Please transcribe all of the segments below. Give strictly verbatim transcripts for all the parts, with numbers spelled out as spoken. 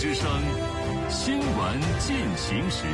之声新闻进行时。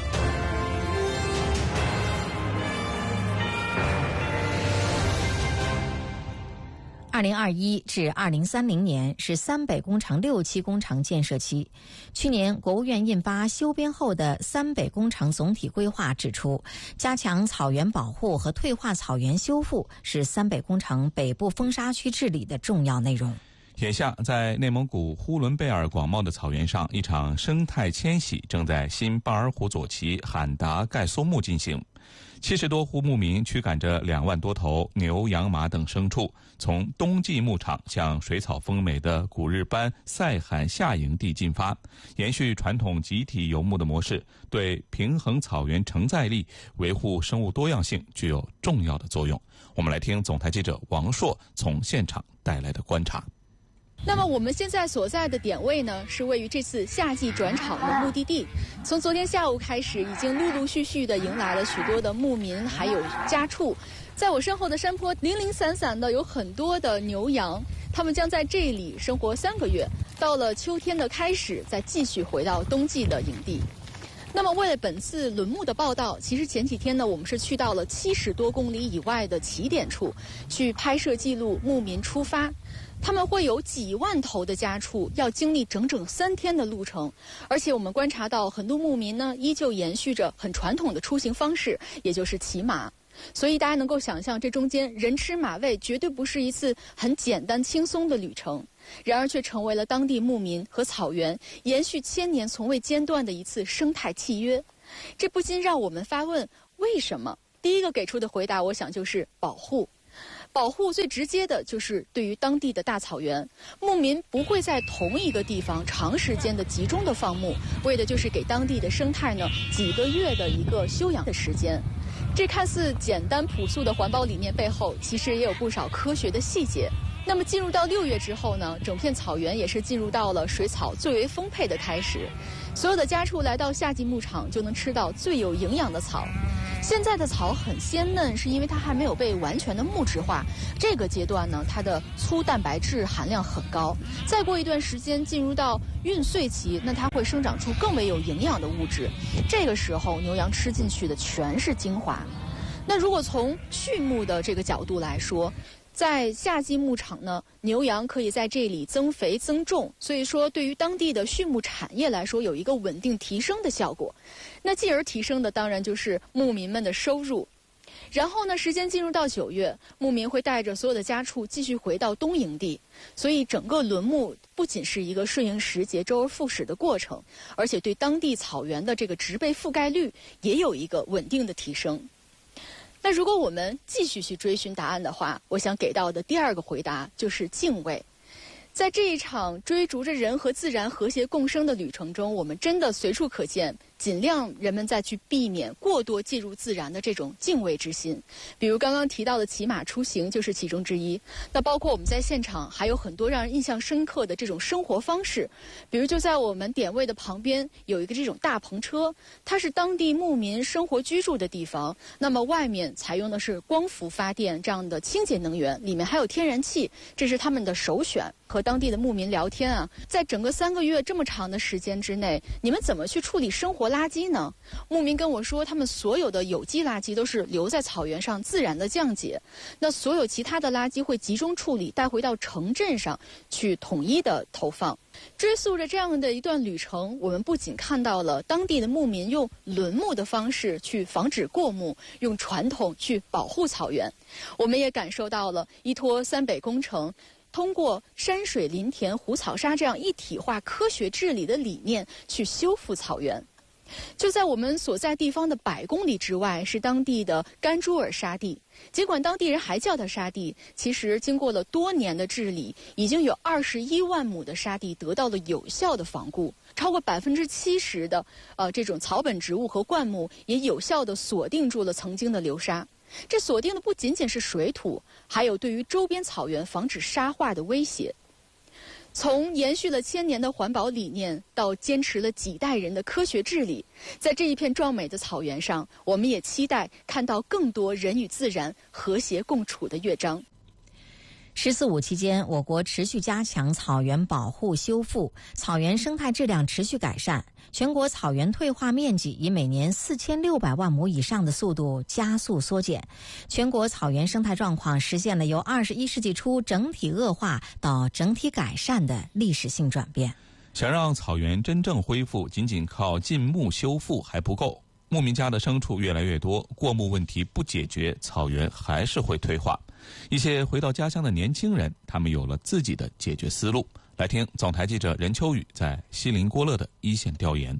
二零二一至二零三零年是三北工程六期工程建设期。去年，国务院印发修编后的三北工程总体规划指出，加强草原保护和退化草原修复是三北工程北部风沙区治理的重要内容。 眼下，在内蒙古呼伦贝尔广袤的草原上，一场生态迁徙正在新巴尔虎左旗罕达盖松木进行。七十多户牧民驱赶着两万多头牛、羊、马等牲畜，从冬季牧场向水草丰美的古日班塞罕夏营地进发，延续传统集体游牧的模式，对平衡草原承载力、维护生物多样性具有重要的作用。我们来听总台记者王硕从现场带来的观察。 那么我们现在所在的点位呢，是位于这次夏季转场的目的地。从昨天下午开始，已经陆陆续续的迎来了许多的牧民还有家畜。在我身后的山坡零零散散的有很多的牛羊，他们将在这里生活三个月，到了秋天的开始再继续回到冬季的营地。那么为了本次轮牧的报道，其实前几天呢，我们是去到了七十多公里以外的起点处去拍摄记录牧民出发。他们会有几万头的家畜，要经历整整三天的路程，而且我们观察到很多牧民呢，依旧延续着很传统的出行方式，也就是骑马。所以大家能够想象，这中间人吃马喂，绝对不是一次很简单轻松的旅程，然而却成为了当地牧民和草原延续千年从未间断的一次生态契约。这不禁让我们发问：为什么？第一个给出的回答，我想就是保护。保护最直接的就是对于当地的大草原，牧民不会在同一个地方长时间的集中的放牧，为的就是给当地的生态呢几个月的一个休养的时间。这看似简单朴素的环保理念背后，其实也有不少科学的细节。那么进入到六月之后呢，整片草原也是进入到了水草最为丰沛的开始，所有的家畜来到夏季牧场就能吃到最有营养的草。现在的草很鲜嫩，是因为它还没有被完全的木质化。这个阶段呢，它的粗蛋白质含量很高。再过一段时间进入到孕穗期，那它会生长出更为有营养的物质。这个时候牛羊吃进去的全是精华。那如果从畜牧的这个角度来说，在夏季牧场呢，牛羊可以在这里增肥增重，所以说对于当地的畜牧产业来说有一个稳定提升的效果。那进而提升的当然就是牧民们的收入。然后呢，时间进入到九月，牧民会带着所有的家畜继续回到东营地，所以整个轮牧不仅是一个顺应时节周而复始的过程，而且对当地草原的这个植被覆盖率也有一个稳定的提升。那如果我们继续去追寻答案的话，我想给到的第二个回答就是敬畏。在这一场追逐着人和自然和谐共生的旅程中，我们真的随处可见尽量人们再去避免过多介入自然的这种敬畏之心。比如刚刚提到的骑马出行就是其中之一。那包括我们在现场还有很多让人印象深刻的这种生活方式，比如就在我们点位的旁边有一个这种大篷车，它是当地牧民生活居住的地方。那么外面采用的是光伏发电这样的清洁能源，里面还有天然气，这是他们的首选。和当地的牧民聊天啊，在整个三个月这么长的时间之内，你们怎么去处理生活垃圾呢？牧民跟我说，他们所有的有机垃圾都是留在草原上自然的降解，那所有其他的垃圾会集中处理，带回到城镇上去统一的投放。追溯着这样的一段旅程，我们不仅看到了当地的牧民用轮牧的方式去防止过牧，用传统去保护草原，我们也感受到了依托三北工程通过山水林田湖草沙这样一体化科学治理的理念去修复草原。就在我们所在地方的百公里之外，是当地的甘珠尔沙地。尽管当地人还叫它沙地，其实经过了多年的治理，已经有二十一万亩的沙地得到了有效的防固，超过百分之七十的呃这种草本植物和灌木也有效地锁定住了曾经的流沙。这锁定的不仅仅是水土，还有对于周边草原防止沙化的威胁。从延续了千年的环保理念到坚持了几代人的科学治理，在这一片壮美的草原上，我们也期待看到更多人与自然和谐共处的乐章。 十四五期间，我国持续加强草原保护修复，草原生态质量持续改善，全国草原退化面积以每年四千六百万亩以上的速度加速缩减，全国草原生态状况实现了由二十一世纪初整体恶化到整体改善的历史性转变。 想让草原真正恢复，仅仅靠禁牧修复还不够。牧民家的牲畜越来越多，过牧问题不解决，草原还是会退化。一些回到家乡的年轻人，他们有了自己的解决思路。来听总台记者任秋雨在锡林郭勒的一线调研。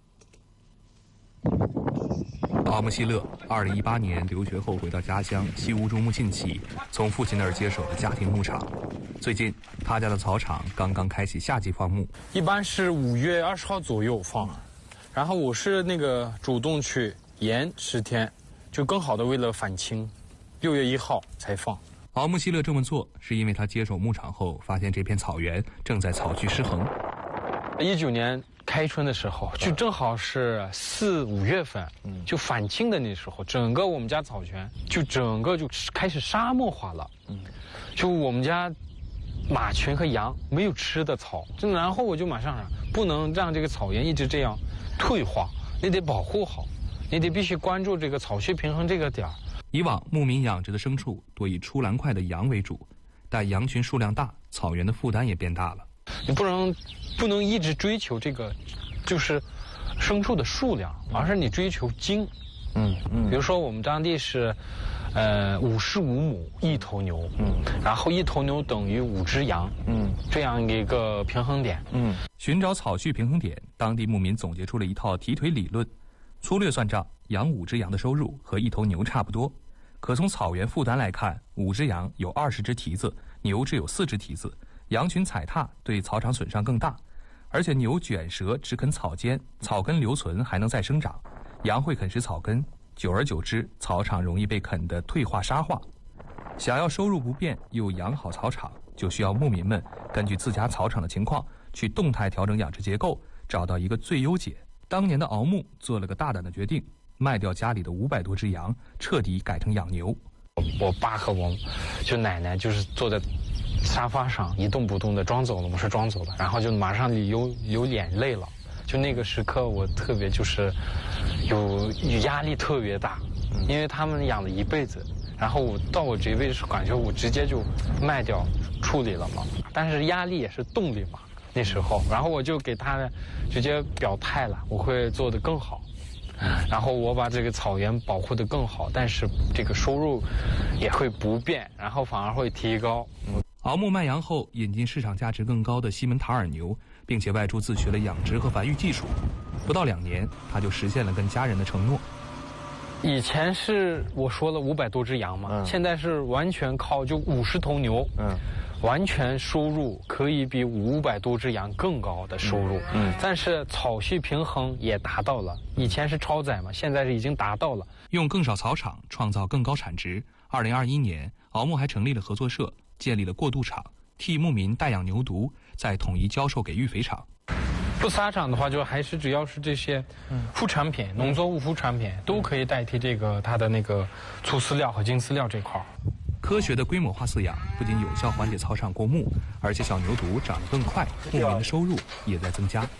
奥木希勒二零一八年留学后回到家乡，西乌珠穆沁旗从父亲那儿接手了家庭牧场。最近他家的草场刚刚开启夏季放牧， 一般是五月二十号左右放，然后我是那个主动去延十天，就更好的为了返青，六月一号才放。 奥木希勒这么做是因为他接手牧场后发现这片草原正在草区失衡。 一九年开春的时候，就正好是四五月份，就返青的那时候，整个我们家草原就整个就开始沙漠化了。就我们家马群和羊没有吃的草，就然后我就马上想，不能让这个草原一直这样退化，你得保护好，你得必须关注这个草血平衡这个点儿。 以往牧民养殖的牲畜多以出栏块的羊为主，但羊群数量大，草原的负担也变大了。 你不能不能一直追求这个就是牲畜的数量，而是你追求精。嗯嗯，比如说我们当地是呃五十五亩一头牛，嗯，然后一头牛等于五只羊，嗯，这样一个平衡点。嗯， 寻找草序平衡点，当地牧民总结出了一套提腿理论。粗略算账，养五只羊的收入和一头牛差不多。可从草原负担来看，五只羊有二十只蹄子，牛只有四只蹄子，羊群踩踏对草场损伤更大。而且牛卷舌只啃草尖，草根留存还能再生长，羊会啃食草根，久而久之，草场容易被啃得退化沙化。想要收入不变又养好草场，就需要牧民们根据自家草场的情况去动态调整养殖结构，找到一个最优解。当年的敖牧做了个大胆的决定，卖掉家里的五百多只羊，彻底改成养牛。 我爸和我就奶奶就是坐在沙发上一动不动的装走了，我是装走了，然后就马上流流眼泪了。就那个时刻我特别就是有压力特别大，因为他们养了一辈子，然后我到我这辈子感觉我直接就卖掉处理了嘛，但是压力也是动力嘛那时候，然后我就给他直接表态了，我会做得更好，然后我把这个草原保护得更好，但是这个收入也会不变，然后反而会提高。 敖牧卖羊后，引进市场价值更高的西门塔尔牛，并且外出自学了养殖和繁育技术。不到两年，他就实现了跟家人的承诺。 以前是我说了五百多只羊嘛，嗯、现在是完全靠就五十头牛，嗯，完全收入可以比五百多只羊更高的收入。嗯，嗯但是草序平衡也达到了，以前是超载嘛，现在是已经达到了。 用更少草场创造更高产值。二零二一年，敖牧还成立了合作社，建立了过渡场，替牧民代养牛犊，再统一交售给育肥厂。 不撒场的话，就还是只要是这些副产品、嗯、农作物副产品都可以代替这个它的那个粗饲料和精饲料这块。 科学的规模化饲养不仅有效缓解草场过牧，而且小牛犊长得更快，牧民的收入也在增加。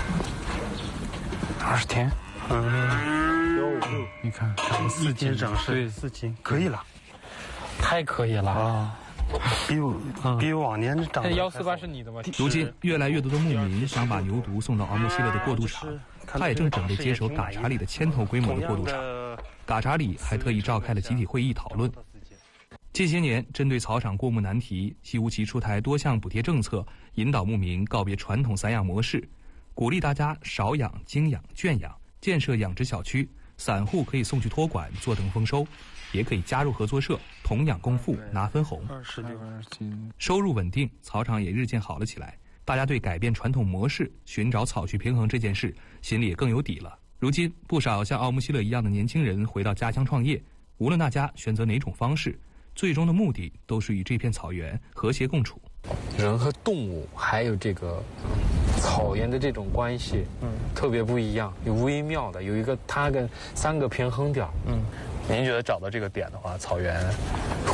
二十天， 嗯， 你看长四斤， 一斤长是四斤，可以了， 太可以了啊！ 比我比往年长得幺四八是你的吗？ 如今越来越多的牧民想把牛犊送到敖牧希勒的过渡场，他也正准备接手嘎查里的千头规模的过渡场。嘎查里还特意召开了集体会议讨论。近些年，针对草场过牧难题，西乌旗出台多项补贴政策，引导牧民告别传统散养模式，鼓励大家少养、精养、圈养，建设养殖小区，散户可以送去托管坐等丰收。也可以加入合作社，同养共富，拿分红。收入稳定，草场也日渐好了起来。大家对改变传统模式、寻找草序平衡这件事，心里也更有底了。如今，不少像奥木希勒一样的年轻人回到家乡创业，无论大家选择哪种方式，最终的目的都是与这片草原和谐共处。 人和动物还有这个草原的这种关系，嗯，特别不一样，有微妙的，有一个它跟三个平衡点，嗯。 您觉得找到这个点的话，草原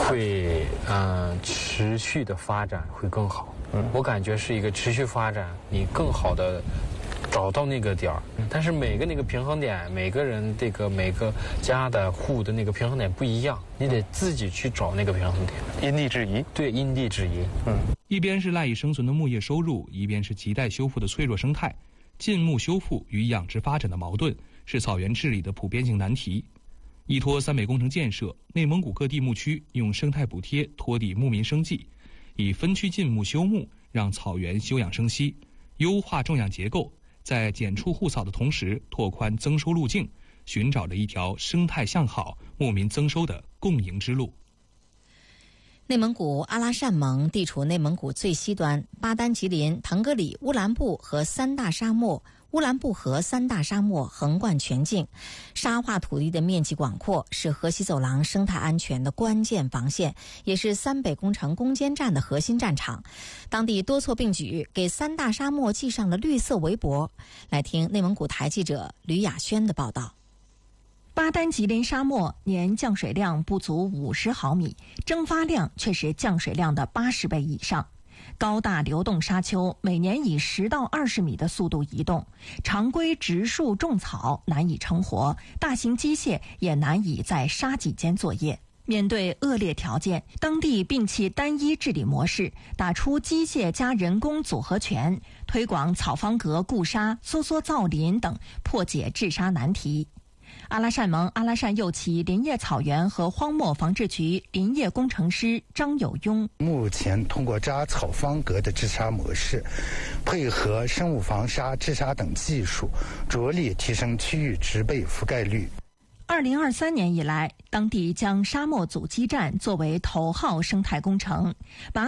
会嗯、呃、持续的发展会更好。嗯，我感觉是一个持续发展，你更好的找到那个点儿。但是每个那个平衡点，每个人这个每个家的户的那个平衡点不一样，你得自己去找那个平衡点， 因地制宜。 对，因地制宜。嗯， 一边是赖以生存的牧业收入，一边是亟待修复的脆弱生态，禁牧修复与养殖发展的矛盾是草原治理的普遍性难题。依托三北工程建设，内蒙古各地牧区用生态补贴托底牧民生计，以分区禁牧休牧让草原休养生息，优化种养结构，在减除护草的同时拓宽增收路径，寻找着一条生态向好、牧民增收的共赢之路。 内蒙古阿拉善盟地处内蒙古最西端，巴丹吉林、腾格里、乌兰布和三大沙漠乌兰布和三大沙漠横贯全境，沙化土地的面积广阔，是河西走廊生态安全的关键防线，也是三北工程攻坚战的核心战场。当地多措并举，给三大沙漠系上了绿色围脖。来听内蒙古台记者吕雅轩的报道。 巴丹吉林沙漠年降水量不足五十毫米，蒸发量却是降水量的八十倍以上。高大流动沙丘每年以十到二十米的速度移动，常规植树种草难以成活，大型机械也难以在沙脊间作业。面对恶劣条件，当地摒弃单一治理模式，打出机械加人工组合拳，推广草方格固沙、缩缩造林等，破解治沙难题。阿拉善盟阿拉善右旗林业草原和荒漠防治局林业工程师张有庸， 目前通过扎草方格的治沙模式，配合生物防沙、治沙等技术，着力提升区域植被覆盖率。 二零二三年以来，当地将沙漠阻击战作为头号生态工程，把